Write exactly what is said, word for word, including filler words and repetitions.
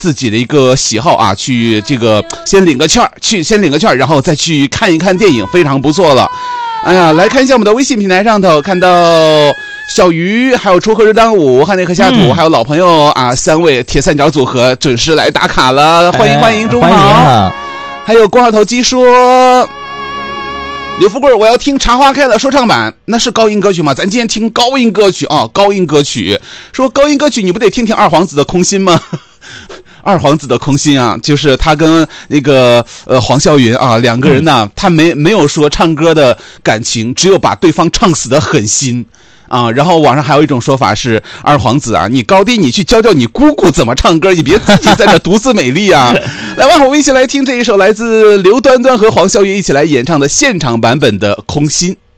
自己的一个喜好啊，去这个先领个券，去先领个券，然后再去看一看电影，非常不错了。哎呀，来看一下我们的微信平台上头，看到小鱼，还有锄禾日当午、汉内和下土、嗯，还有老朋友啊，三位铁三角组合准时来打卡了，欢迎欢迎，中午好。欢迎啊！还有光二头鸡说，刘富贵，我要听《茶花开了》说唱版，那是高音歌曲吗？咱今天听高音歌曲啊，高音歌曲。说高音歌曲，你不得听听二皇子的空心吗？二皇子的空心啊，就是他跟那个呃黄孝云啊两个人呢，他没没有说唱歌的感情，只有把对方唱死的狠心啊。然后网上还有一种说法是，二皇子啊，你高低你去教教你姑姑怎么唱歌，你别自己在这独自美丽啊。来吧，我们一起来听这一首来自刘端端和黄孝云一起来演唱的现场版本的《空心》。